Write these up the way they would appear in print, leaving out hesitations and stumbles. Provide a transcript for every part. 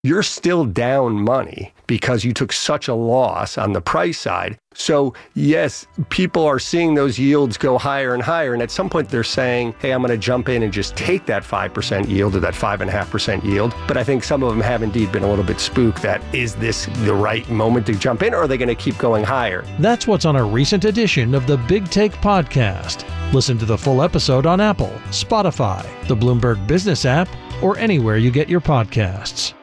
you're still down money because you took such a loss on the price side. So yes, people are seeing those yields go higher and higher. And at some point they're saying, hey, I'm going to jump in and just take that 5% yield or that 5.5% yield. But I think some of them have indeed been a little bit spooked that is this the right moment to jump in, or are they going to keep going higher? That's what's on a recent edition of the Big Take podcast. Listen to the full episode on Apple, Spotify, the Bloomberg Business app, or anywhere you get your podcasts.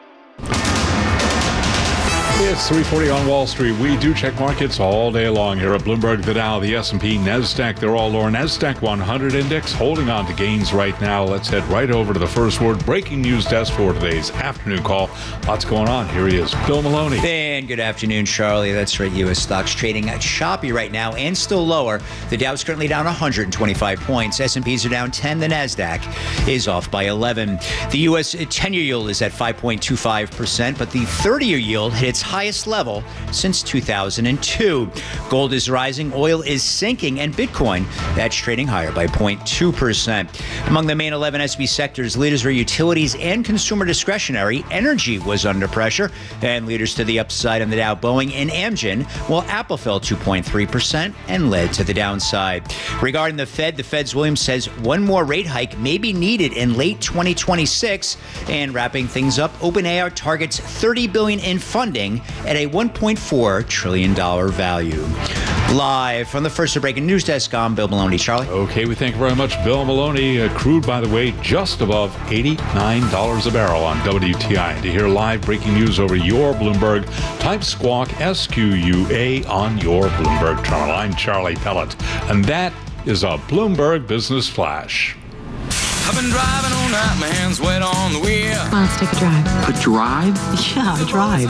It's 3:40 on Wall Street. We do check markets all day long here at Bloomberg. The Dow, the S&P, NASDAQ, they're all lower. NASDAQ 100 index holding on to gains right now. Let's head right over to the first word breaking news desk for today's afternoon call. Lots going on. Here he is, Bill Maloney. And good afternoon, Charlie. That's right. U.S. stocks trading choppy right now and still lower. The Dow's currently down 125 points. S&Ps are down 10. The NASDAQ is off by 11. The U.S. 10-year yield is at 5.25%, but the 30-year yield hit its highest level since 2002. Gold is rising, oil is sinking, and Bitcoin, that's trading higher by 0.2%. Among the main 11 SB sectors, leaders were utilities and consumer discretionary. Energy was under pressure, and leaders to the upside on the Dow, Boeing and Amgen, while Apple fell 2.3% and led to the downside. Regarding the Fed, the Fed's Williams says one more rate hike may be needed in late 2026. And wrapping things up, OpenAI targets $30 billion in funding at a $1.4 trillion value. Live from the first breaking news desk, I'm Bill Maloney. Charlie? Okay, we thank you very much, Bill Maloney. Crude, by the way, just above $89 a barrel on WTI. To hear live breaking news over your Bloomberg, type Squawk, SQUA, on your Bloomberg terminal. I'm Charlie Pellet, and that is a Bloomberg Business Flash. I've been driving all night, my hands wet on the wheel. Well, let's take a drive. A drive? Yeah, a drive.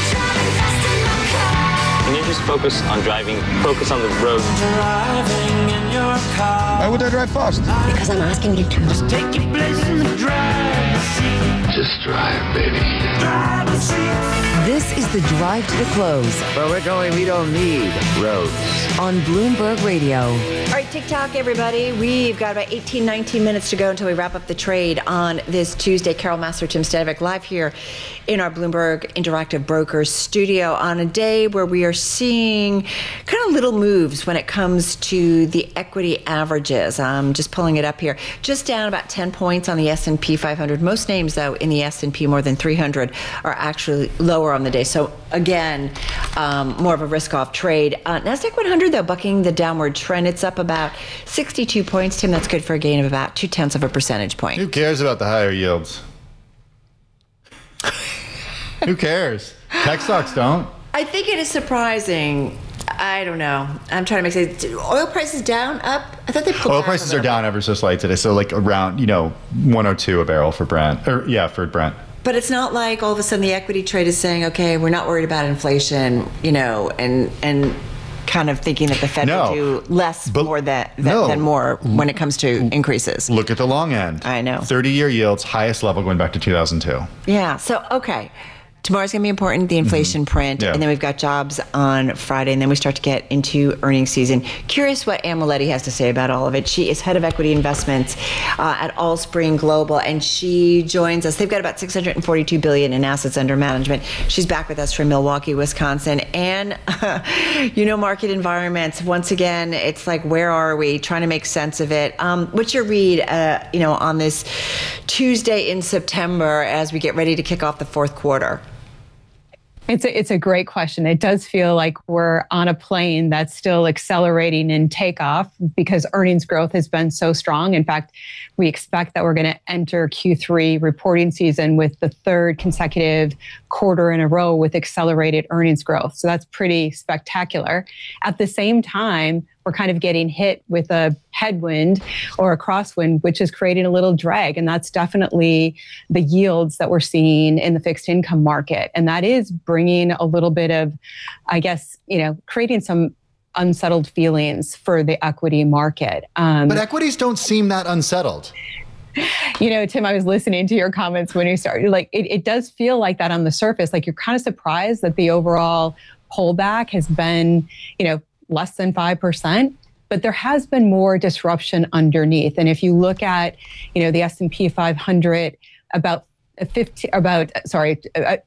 Can you just focus on driving? Focus on the road. Driving in your car. Why would I drive fast? Because I'm asking you to. Just take your place in the driver's seat. Just drive, baby. Driver's seat. This is the Drive to the Close. Where we're going, we don't need roads. On Bloomberg Radio. All right, TikTok, everybody. We've got about 18, 19 minutes to go until we wrap up the trade on this Tuesday. Carol Master, Tim Stanovic, live here in our Bloomberg Interactive Brokers studio on a day where we are seeing kind of little moves when it comes to the equity averages. I'm just pulling it up here. Just down about 10 points on the S&P 500. Most names, though, in the S&P more than 300 are actually lower on the day. So, again, more of a risk-off trade. NASDAQ 100, though, bucking the downward trend. It's up about 62 points. Tim, that's good for a gain of about 0.2 percentage point. Who cares about the higher yields? Who cares? Tech stocks don't. I think it is surprising. I don't know. I'm trying to make sense. Oil prices down, up? I thought they pulled Oil prices are down ever so slight today. So like around, 102 a barrel for Brent. For Brent. But it's not like all of a sudden the equity trade is saying, okay, we're not worried about inflation, and kind of thinking that the Fed will do less more than more when it comes to increases. Look at the long end. I know. 30-year yields, highest level going back to 2002. Yeah. So, okay. Tomorrow's going to be important, the inflation print, and then we've got jobs on Friday, and then we start to get into earnings season. Curious what Anne Maletti has to say about all of it. She is head of equity investments at Allspring Global, and she joins us. They've got about $642 billion in assets under management. She's back with us from Milwaukee, Wisconsin. And, market environments, once again, it's like, where are we? Trying to make sense of it. What's your read, on this Tuesday in September as we get ready to kick off the fourth quarter? It's a great question. It does feel like we're on a plane that's still accelerating in takeoff because earnings growth has been so strong. In fact, we expect that we're going to enter Q3 reporting season with the third consecutive quarter in a row with accelerated earnings growth. So that's pretty spectacular. At the same time, we're kind of getting hit with a headwind or a crosswind, which is creating a little drag. And that's definitely the yields that we're seeing in the fixed income market. And that is bringing a little bit of, creating some unsettled feelings for the equity market. But equities don't seem that unsettled. Tim, I was listening to your comments when you started. It does feel like that on the surface. Like you're kind of surprised that the overall pullback has been, less than 5%, but there has been more disruption underneath. And if you look at, the S&P 500, about